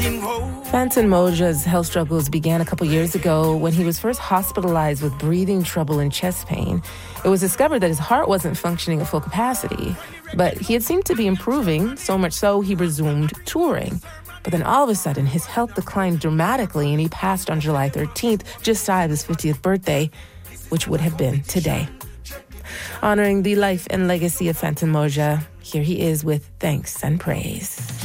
Fantan Moja's health struggles began a couple years ago when he was first hospitalized with breathing trouble and chest pain. It was discovered that his heart wasn't functioning at full capacity, but he had seemed to be improving, so much so he resumed touring. But then all of a sudden, his health declined dramatically and he passed on July 13th, just shy of his 50th birthday, which would have been today. Honoring the life and legacy of Fantan Mojah, here he is with thanks and praise.